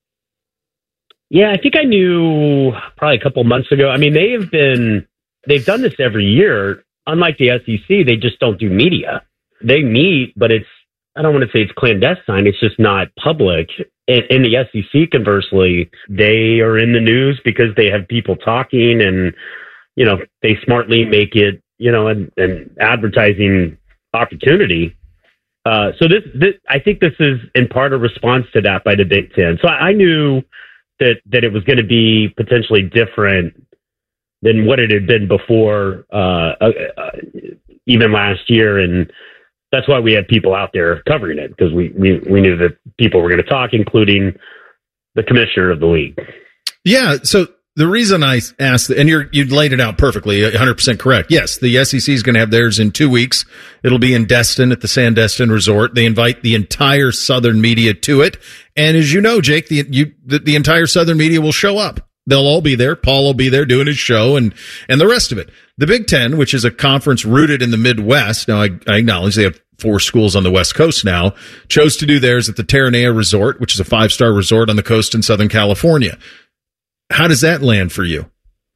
T: Yeah, I think I knew probably a couple months ago. I mean, they've done this every year. Unlike the SEC, they just don't do media. They meet, but I don't want to say it's clandestine. It's just not public. In the SEC, conversely, they are in the news because they have people talking, and they smartly make it an advertising opportunity. So this I think this is in part a response to that by the Big Ten. So I knew that it was going to be potentially different than what it had been before, even last year, and that's why we had people out there covering it, because we knew that people were going to talk, including the commissioner of the league.
A: Yeah. So the reason I asked, and you laid it out perfectly, 100% correct. Yes, the SEC is going to have theirs in 2 weeks. It'll be in Destin at the Sandestin Resort. They invite the entire Southern media to it. And as you know, Jake, the entire Southern media will show up. They'll all be there. Paul will be there doing his show and the rest of it. The Big Ten, which is a conference rooted in the Midwest. Now, I acknowledge they have 4 schools on the West Coast now, chose to do theirs at the Terranea Resort, which is a 5-star resort on the coast in Southern California. How does that land for you?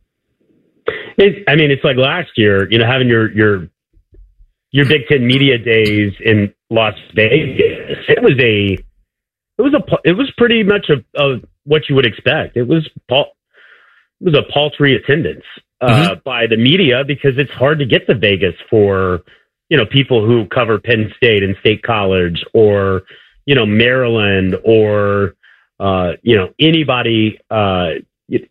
T: It's like last year, having your Big Ten media days in Las Vegas. It was pretty much a what you would expect. It was a paltry attendance by the media, because it's hard to get to Vegas for people who cover Penn State and State College, or Maryland, or anybody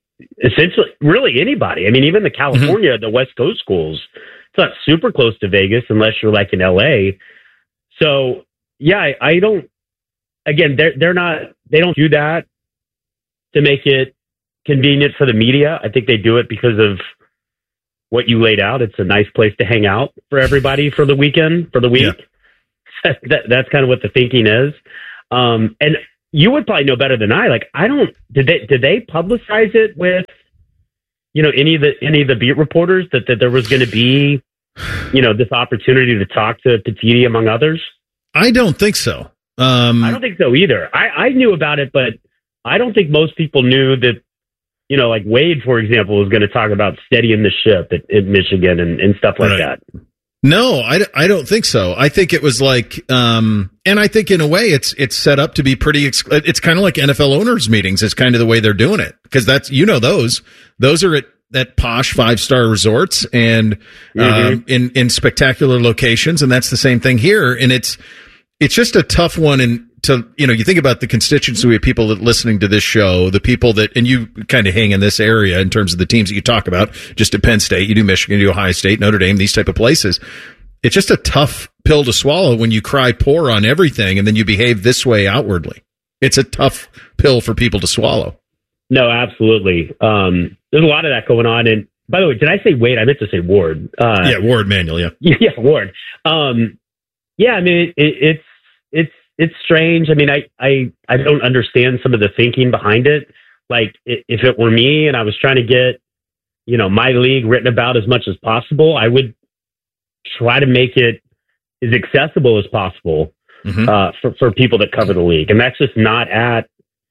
T: essentially really anybody. I mean, even the California, the West Coast schools, it's not super close to Vegas unless you're like in LA. So yeah, I don't, again, they don't do that to make it convenient for the media. I think they do it because of what you laid out. It's a nice place to hang out for everybody for the weekend, for the week. Yeah. That's kind of what the thinking is. And you would probably know better than I. Like, did they publicize it with, any of the beat reporters that there was going to be, this opportunity to talk to Petitti among others?
A: I don't think so.
T: I don't think so either. I knew about it, but I don't think most people knew that, like Wade, for example, was going to talk about steadying the ship at Michigan and stuff like that.
A: No, I don't think so. I think it was like, and I think in a way it's set up to be pretty, it's kind of like NFL owners meetings. It's kind of the way they're doing it. Cause that's, those are at posh 5-star resorts and, in spectacular locations. And that's the same thing here. And it's just a tough one. You think about the constituency of people that listening to this show, the people that, and you kind of hang in this area in terms of the teams that you talk about, just at Penn State, you do Michigan, you do Ohio State, Notre Dame, these type of places. It's just a tough pill to swallow when you cry poor on everything and then you behave this way outwardly. It's a tough pill for people to swallow.
T: No, absolutely. There's a lot of that going on. And by the way, did I say Wade? I meant to say Ward.
A: Ward Manuel. Yeah.
T: Yeah. Ward. Yeah. I mean, it's strange. I mean, I don't understand some of the thinking behind it. Like, if it were me and I was trying to get, my league written about as much as possible, I would try to make it as accessible as possible for people that cover the league. And that's just not at,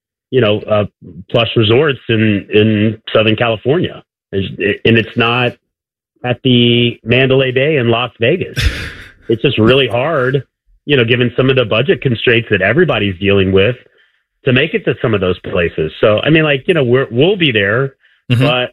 T: plush resorts in Southern California. And it's not at the Mandalay Bay in Las Vegas. It's just really hard, given some of the budget constraints that everybody's dealing with, to make it to some of those places. So, I mean, we'll be there, but,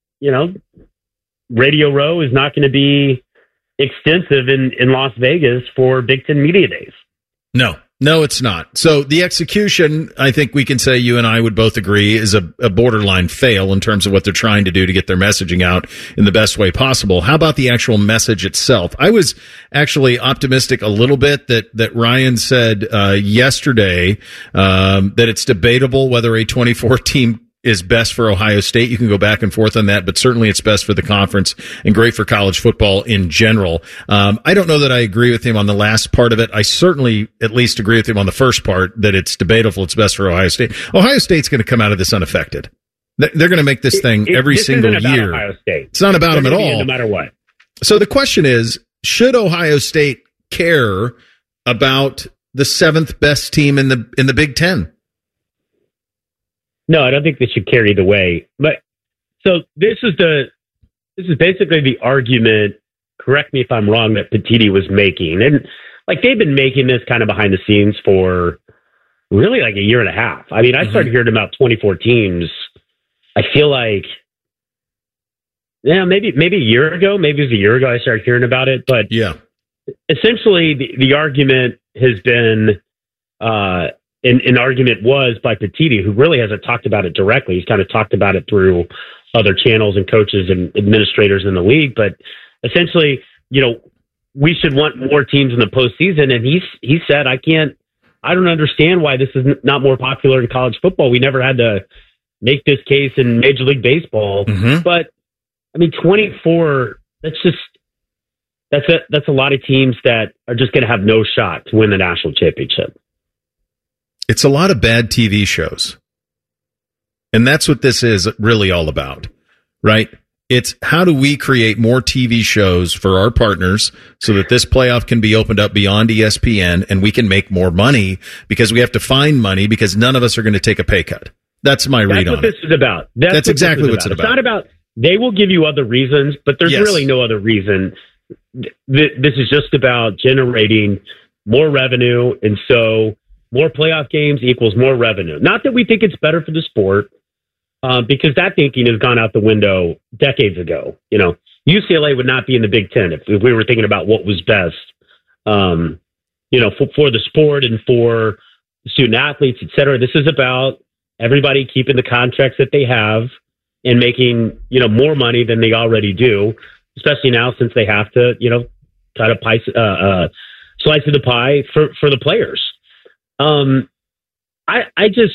T: Radio Row is not going to be extensive in Las Vegas for Big Ten Media Days.
A: No, it's not. So the execution, I think we can say you and I would both agree, is a borderline fail in terms of what they're trying to do to get their messaging out in the best way possible. How about the actual message itself? I was actually optimistic a little bit that Ryan said yesterday that it's debatable whether a 24 team is best for Ohio State. You can go back and forth on that, but certainly it's best for the conference and great for college football in general. I don't know that I agree with him on the last part of it. I certainly at least agree with him on the first part that it's debatable. It's best for Ohio State. Ohio State's going to come out of this unaffected. They're going to make this thing every single year.
T: Ohio State.
A: It's not about them at all.
T: No matter what.
A: So the question is, should Ohio State care about the 7th best team in the Big Ten?
T: No, I don't think they should care either way. But so this is basically the argument. Correct me if I'm wrong, that Petitti was making, and they've been making this kind of behind the scenes for really a year and a half. I mean, I started hearing about 24 teams. I feel like, maybe a year ago. Maybe it was a year ago I started hearing about it. But
A: yeah,
T: essentially the argument has been. An argument was by Petitti, who really hasn't talked about it directly. He's kind of talked about it through other channels and coaches and administrators in the league. But essentially, we should want more teams in the postseason. And he said, I don't understand why this is not more popular in college football. We never had to make this case in Major League Baseball. But I mean, 24, that's a lot of teams that are just going to have no shot to win the national championship.
A: It's a lot of bad TV shows. And that's what this is really all about, right? It's how do we create more TV shows for our partners so that this playoff can be opened up beyond ESPN and we can make more money, because we have to find money because none of us are going to take a pay cut. That's my read on it.
T: That's what this is about. That's
A: exactly what it's about.
T: It's not about, they will give you other reasons, but there's really no other reason. This is just about generating more revenue. And so more playoff games equals more revenue. Not that we think it's better for the sport, because that thinking has gone out the window decades ago. UCLA would not be in the Big Ten if we were thinking about what was best, for the sport and for student athletes, et cetera. This is about everybody keeping the contracts that they have and making, more money than they already do, especially now since they have to, cut a pie, slice of the pie for the players. I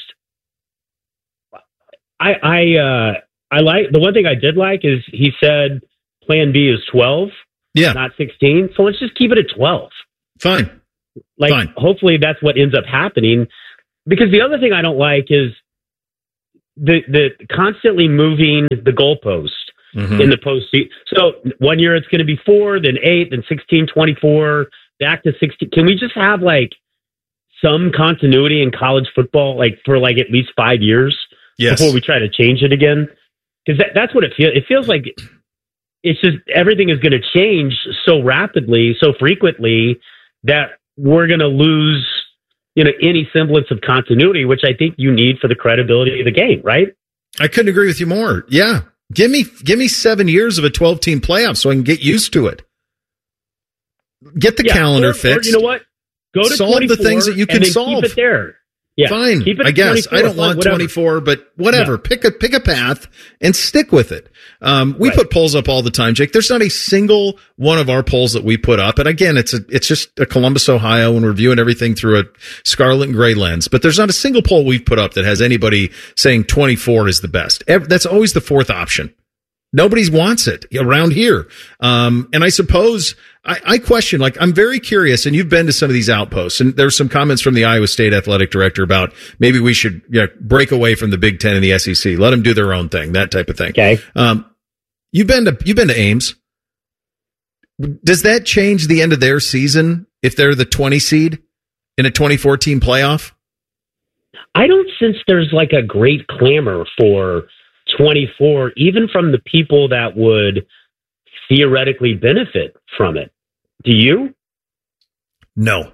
T: like, the one thing I did like is he said plan B is 12, not 16. So let's just keep it at 12.
A: Fine.
T: Hopefully that's what ends up happening, because the other thing I don't like is the constantly moving the goalpost in the postseason. So 1 year it's going to be 4, then 8, then 16, 24, back to 16. Can we just have some continuity in college football, for at least 5 years before we try to change it again? Because that's what it feels. It feels like it's just everything is going to change so rapidly, so frequently, that we're going to lose, any semblance of continuity, which I think you need for the credibility of the game, right?
A: I couldn't agree with you more. Yeah. Give me 7 years of a 12-team playoff so I can get used to it. Get the calendar fixed.
T: Or you know what? Go to
A: solve the things that you can solve.
T: Keep it there. Yeah,
A: fine. I guess I don't want 24, but whatever. Yeah. Pick a path and stick with it. We put polls up all the time, Jake. There's not a single one of our polls that we put up. And again, it's just a Columbus, Ohio, and we're viewing everything through a scarlet and gray lens. But there's not a single poll we've put up that has anybody saying 24 is the best. That's always the fourth option. Nobody wants it around here. And I suppose I question, I'm very curious, and you've been to some of these outposts, and there's some comments from the Iowa State athletic director about maybe we should break away from the Big Ten and the SEC, let them do their own thing, that type of thing.
T: Okay.
A: You've been to Ames. Does that change the end of their season if they're the 20 seed in a 2014 playoff?
T: I don't sense there's a great clamor for 24, even from the people that would theoretically benefit from it. Do you?
A: No.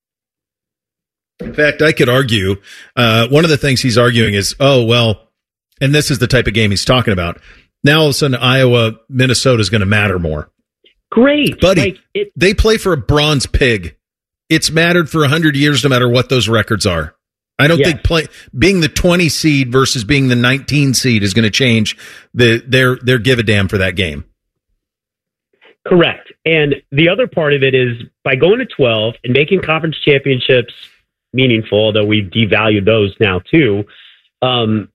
A: In fact, I could argue, one of the things he's arguing is, and this is the type of game he's talking about. Now all of a sudden Iowa, Minnesota is going to matter more.
T: Great.
A: Buddy, they play for a bronze pig. It's mattered for 100 years no matter what those records are. I don't think being the 20 seed versus being the 19 seed is going to change their give a damn for that game.
T: Correct. And the other part of it is by going to 12 and making conference championships meaningful, although we've devalued those now too, there are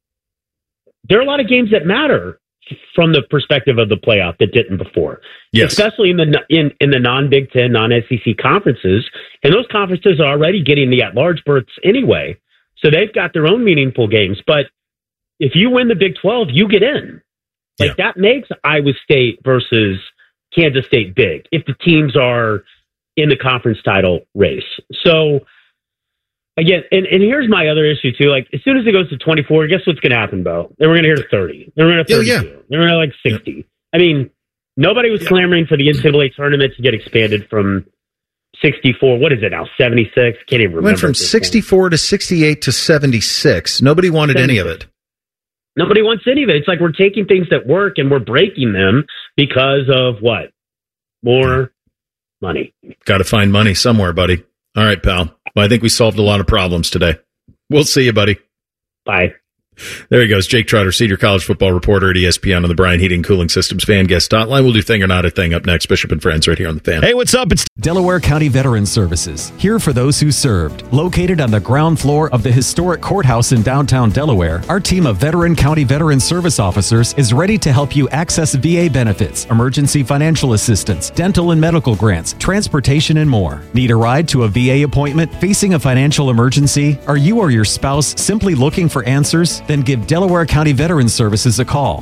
T: a lot of games that matter from the perspective of the playoff that didn't before.
A: Yes.
T: Especially in the non-Big Ten, non-SEC conferences. And those conferences are already getting the at-large berths anyway. So they've got their own meaningful games. But if you win the Big 12, you get in. That makes Iowa State versus Kansas State big if the teams are in the conference title race. So again, and here's my other issue too. As soon as it goes to 24, guess what's going to happen, Bo? Then we're going to hear 30. Then we're going to 32. Then we're going to 60. Yeah. I mean, nobody was clamoring for the NCAA tournament to get expanded from 64. What is it now? 76? Can't even remember.
A: Went from 64 to 68 to 76. Nobody wanted any of it.
T: Nobody wants any of it. It's like we're taking things that work and we're breaking them because of what? More money.
A: Got to find money somewhere, buddy. All right, pal. Well, I think we solved a lot of problems today. We'll see you, buddy.
T: Bye.
A: There he goes, Jake Trotter, senior college football reporter at ESPN on the Bryan Heating Cooling Systems fan guest hotline. We'll do Thing or Not a Thing up next. Bishop and Friends right here on the Fan.
F: Hey, what's up? It's Delaware County Veterans Services, here for those who served. Located on the ground floor of the historic courthouse in downtown Delaware, our team of veteran county veteran service officers is ready to help you access VA benefits, emergency financial assistance, dental and medical grants, transportation, and more. Need a ride to a VA appointment? Facing a financial emergency? Are you or your spouse simply looking for answers? Then give Delaware County Veterans Services a call.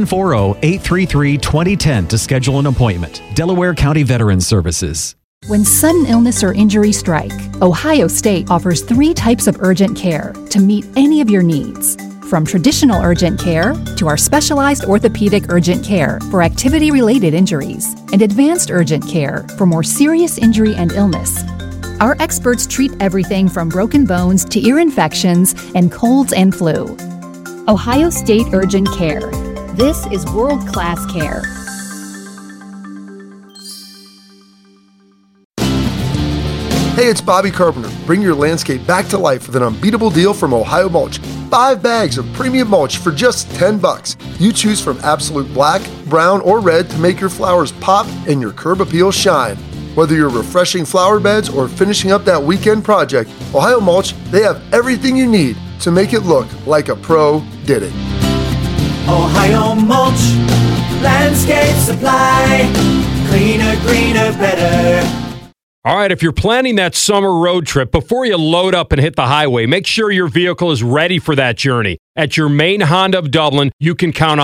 F: 740-833-2010 to schedule an appointment. Delaware County Veterans Services.
G: When sudden illness or injury strike, Ohio State offers 3 types of urgent care to meet any of your needs. From traditional urgent care to our specialized orthopedic urgent care for activity-related injuries and advanced urgent care for more serious injury and illness. Our experts treat everything from broken bones to ear infections and colds and flu. Ohio State Urgent Care. This is world-class care.
H: Hey, it's Bobby Carpenter. Bring your landscape back to life with an unbeatable deal from Ohio Mulch. 5 bags of premium mulch for just $10. You choose from absolute black, brown, or red to make your flowers pop and your curb appeal shine. Whether you're refreshing flower beds or finishing up that weekend project, Ohio Mulch, they have everything you need to make it look like a pro did it.
O: Ohio Mulch, landscape supply, cleaner, greener, better.
K: All right, if you're planning that summer road trip, before you load up and hit the highway, make sure your vehicle is ready for that journey. At your main Honda of Dublin, you can count on